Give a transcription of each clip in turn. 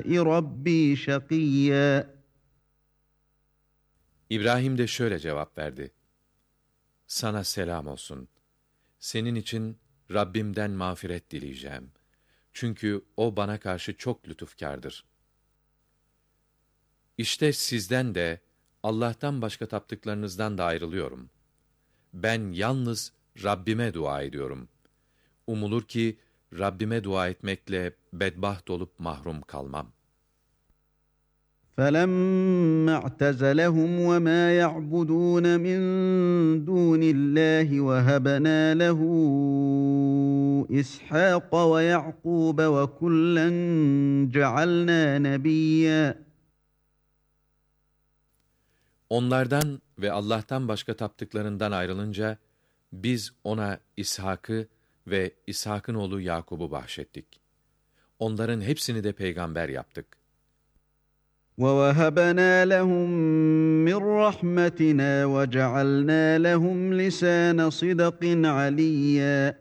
ربي شقيا. İbrahim de şöyle cevap verdi: Sana selam olsun. Senin için Rabbimden mağfiret dileyeceğim. Çünkü o bana karşı çok lütufkârdır. İşte sizden de, Allah'tan başka taptıklarınızdan da ayrılıyorum. Ben yalnız Rabbime dua ediyorum. Umulur ki, Rabbime dua etmekle bedbaht olup mahrum kalmam. فَلَمَّا اعْتَزَلَهُمْ وَمَا يَعْبُدُونَ مِن دُونِ اللّٰهِ وَهَبْنَا لَهُ إِسْحَاقَ وَيَعْقُوبَ وَكُلًّا جَعَلْنَا نَبِيًّا. Onlardan ve Allah'tan başka taptıklarından ayrılınca, biz ona İshak'ı ve İshak'ın oğlu Yakub'u bahşettik. Onların hepsini de peygamber yaptık. وَوَهَبْنَا لَهُم مِّن رَّحْمَتِنَا وَجَعَلْنَا لَهُمْ لِسَانَ صِدْقٍ عَلِيًّا.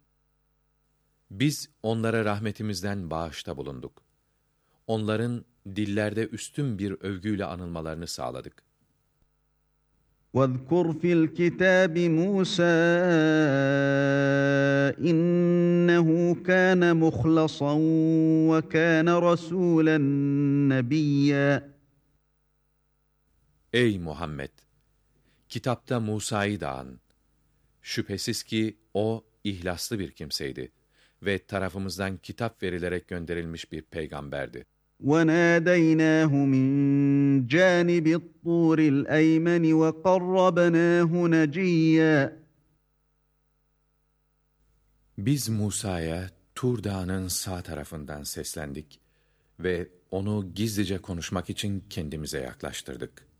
Biz onlara rahmetimizden bağışta bulunduk. Onların dillerde üstün bir övgüyle anılmalarını sağladık. وَاذْكُرْ فِي الْكِتَابِ مُوسَىٰ إِنَّهُ كَانَ مُخْلَصًا وَكَانَ رَسُولًا نَبِيًّا. Ey Muhammed! Kitapta Musa'yı da an. Şüphesiz ki o ihlaslı bir kimseydi ve tarafımızdan kitap verilerek gönderilmiş bir peygamberdi. وَنَادَيْنَاهُ مِنْ جَانِبِ الطُّورِ الْأَيْمَنِ وَقَرَّبْنَاهُ نَجِيًّا. Biz Musa'ya Tur Dağı'nın sağ tarafından seslendik ve onu gizlice konuşmak için kendimize yaklaştırdık.